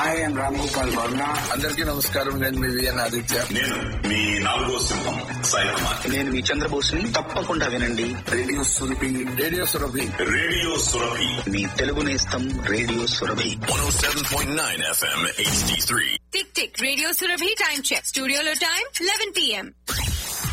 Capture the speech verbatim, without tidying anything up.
Hi I'm Ram Gopal Varma. అందరికీ నమస్కారం. నేను మీ విఎన్ ఆదిత్య. నేను మీ నాలుగో సింహం సాయి కుమార్. నేను మీ చంద్రబోస్ని. తప్పకుండా వినండి radio Surabhi. Radio Surabhi. Radio Surabhi. మీ తెలుగు నేస్తం radio Surabhi. one oh seven point nine F M H D three. Tick tick radio Surabhi time check. స్టూడియోలో టైం eleven p m